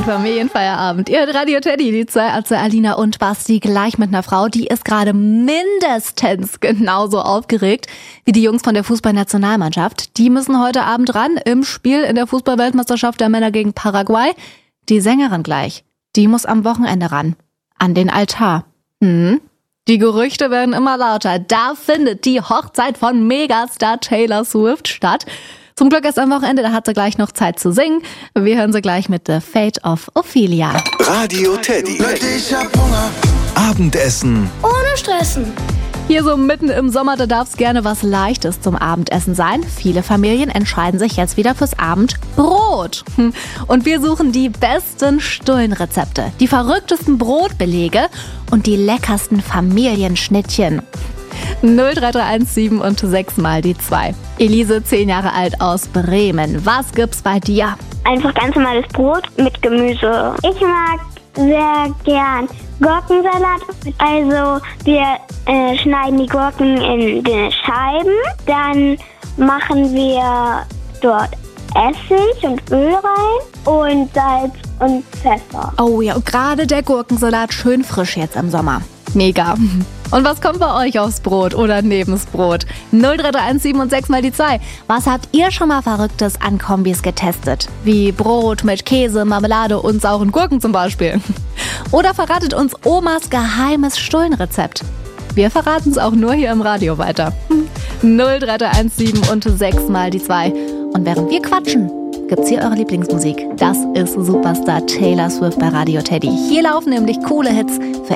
Familienfeierabend. Ihr hört Radio Teddy, die zwei Atze Alina und Basti, gleich mit einer Frau, die ist gerade mindestens genauso aufgeregt wie die Jungs von der Fußballnationalmannschaft. Die müssen heute Abend ran im Spiel in der Fußballweltmeisterschaft der Männer gegen Paraguay. Die Sängerin gleich, die muss am Wochenende ran. An den Altar. Die Gerüchte werden immer lauter. Da findet die Hochzeit von Megastar Taylor Swift statt. Zum Glück ist am Wochenende, da hat sie gleich noch Zeit zu singen. Wir hören sie gleich mit The Fate of Ophelia. Radio Teddy. Leute, ich hab Hunger. Abendessen. Ohne Stressen. Hier so mitten im Sommer, da darf es gerne was Leichtes zum Abendessen sein. Viele Familien entscheiden sich jetzt wieder fürs Abendbrot. Und wir suchen die besten Stullenrezepte, die verrücktesten Brotbelege und die leckersten Familienschnittchen. 03317 und 6 mal die 2. Elise, 10 Jahre alt, aus Bremen. Was gibt's bei dir? Einfach ganz normales Brot mit Gemüse. Ich mag sehr gern Gurkensalat. Also wir schneiden die Gurken in die Scheiben. Dann machen wir dort Essig und Öl rein und Salz und Pfeffer. Oh ja, und gerade der Gurkensalat schön frisch jetzt im Sommer. Mega. Und was kommt bei euch aufs Brot oder neben's Brot? 03317 und 6 mal die 2. Was habt ihr schon mal Verrücktes an Kombis getestet? Wie Brot mit Käse, Marmelade und sauren Gurken zum Beispiel. Oder verratet uns Omas geheimes Stullenrezept. Wir verraten es auch nur hier im Radio weiter. 03317 und 6 mal die 2. Und während wir quatschen, gibt's hier eure Lieblingsmusik. Das ist Superstar Taylor Swift bei Radio Teddy. Hier laufen nämlich coole Hits für